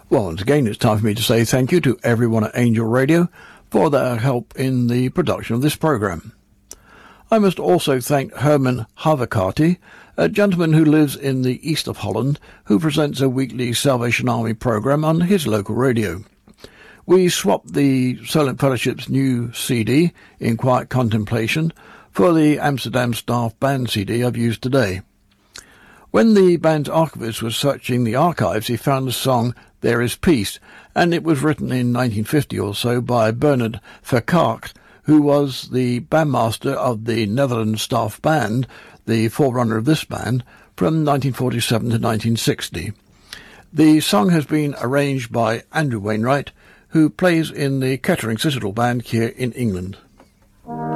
Well, once again, it's time for me to say thank you to everyone at Angel Radio for their help in the production of this programme. I must also thank Herman Haverkati, a gentleman who lives in the east of Holland, who presents a weekly Salvation Army programme on his local radio. We swapped the Silent Fellowship's new CD, In Quiet Contemplation, for the Amsterdam Staff Band CD I've used today. When the band's archivist was searching the archives, he found the song There Is Peace, and it was written in 1950 or so by Bernard Verkerk, who was the bandmaster of the Netherlands Staff Band, the forerunner of this band, from 1947 to 1960. The song has been arranged by Andrew Wainwright, who plays in the Kettering Citadel Band here in England.